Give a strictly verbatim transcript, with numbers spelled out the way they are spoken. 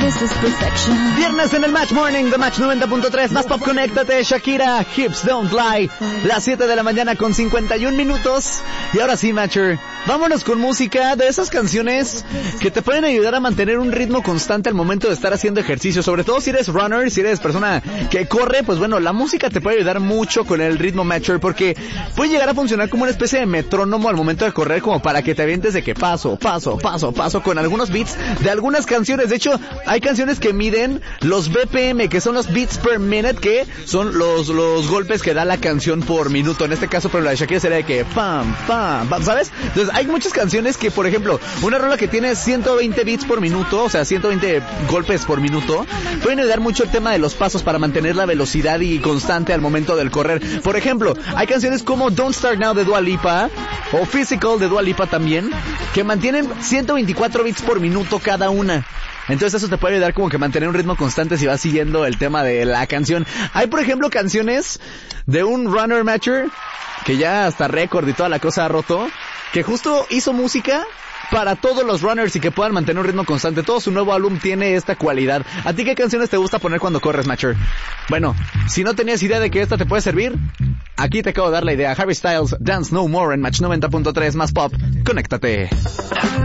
This is perfection. Viernes en el Match Morning de Match noventa punto tres. Más pop, conéctate. Shakira, Hips Don't Lie. Las siete de la mañana con cincuenta y un minutos. Y ahora sí, Matcher, vámonos con música de esas canciones que te pueden ayudar a mantener un ritmo constante al momento de estar haciendo ejercicio. Sobre todo si eres runner, si eres persona que corre, pues bueno, la música te puede ayudar mucho con el ritmo, Matcher, porque puede llegar a funcionar como una especie de metrónomo al momento de correr, como para que te avientes de que paso, paso, paso, paso, con algunos beats de algunas canciones. De hecho, hay canciones que miden los B P M, que son los beats per minute, que son los los golpes que da la canción por minuto. En este caso, pero la de Shakira sería de que pam, pam, pam, ¿sabes? Entonces, hay muchas canciones que, por ejemplo, una rola que tiene ciento veinte beats por minuto, o sea, ciento veinte golpes por minuto, pueden ayudar mucho el tema de los pasos para mantener la velocidad y constante al momento del correr. Por ejemplo, hay canciones como Don't Start Now de Dua Lipa o Physical de Dua Lipa también, que mantienen ciento veinticuatro beats por minuto cada una. Entonces eso te puede ayudar como que mantener un ritmo constante si vas siguiendo el tema de la canción. Hay, por ejemplo, canciones de un runner, Matcher, que ya hasta récord y toda la cosa ha roto, que justo hizo música para todos los runners y que puedan mantener un ritmo constante. Todo su nuevo álbum tiene esta cualidad. ¿A ti qué canciones te gusta poner cuando corres, Matcher? Bueno, si no tenías idea de que esta te puede servir, aquí te acabo de dar la idea. Harry Styles, Dance No More en Match noventa punto tres, más pop. Conéctate.